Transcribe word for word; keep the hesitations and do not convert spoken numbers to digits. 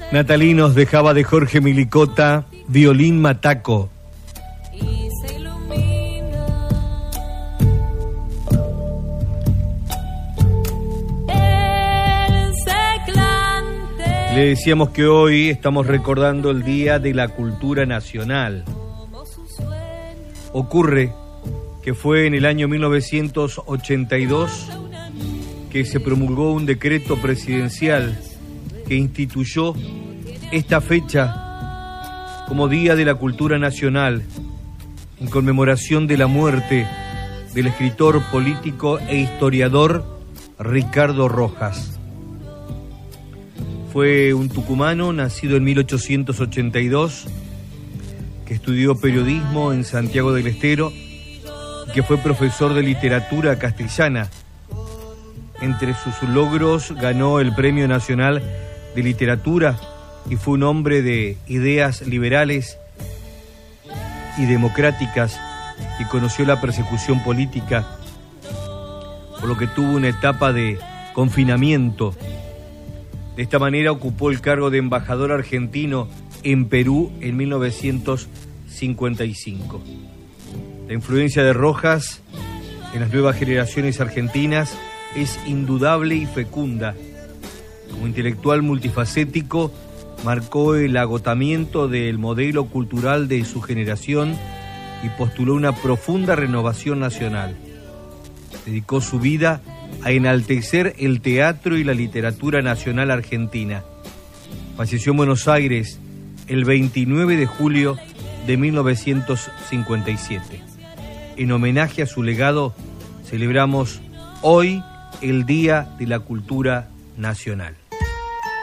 Natalinos dejaba de Jorge Milicota, Violín Mataco. Le decíamos que hoy estamos recordando el Día de la Cultura Nacional. Ocurre que fue en el año mil novecientos ochenta y dos que se promulgó un decreto presidencial que instituyó esta fecha como Día de la Cultura Nacional en conmemoración de la muerte del escritor, político e historiador Ricardo Rojas. Fue un tucumano nacido en mil ochocientos ochenta y dos, que estudió periodismo en Santiago del Estero y que fue profesor de literatura castellana. Entre sus logros ganó el Premio Nacional de Literatura y fue un hombre de ideas liberales y democráticas y conoció la persecución política, por lo que tuvo una etapa de confinamiento. De esta manera ocupó el cargo de embajador argentino en Perú en mil novecientos cincuenta y cinco. La influencia de Rojas en las nuevas generaciones argentinas es indudable y fecunda. Como intelectual multifacético, marcó el agotamiento del modelo cultural de su generación y postuló una profunda renovación nacional. Dedicó su vida a enaltecer el teatro y la literatura nacional argentina. Falleció en Buenos Aires el veintinueve de julio de mil novecientos cincuenta y siete. En homenaje a su legado, celebramos hoy el Día de la Cultura Nacional.